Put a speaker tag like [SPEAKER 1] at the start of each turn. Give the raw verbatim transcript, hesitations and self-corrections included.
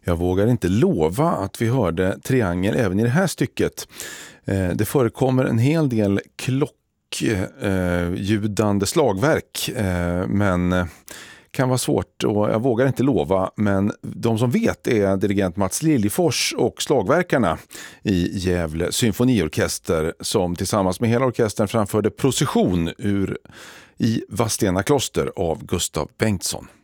[SPEAKER 1] Jag vågar inte lova att vi hörde triangel även i det här stycket. Eh, det förekommer en hel del klockljudande eh, slagverk, eh, men kan vara svårt och jag vågar inte lova, men de som vet är dirigent Mats Liljefors och slagverkarna i Gävle symfoniorkester som tillsammans med hela orkestern framförde Procession ur i Vadstena kloster av Gustav Bengtsson.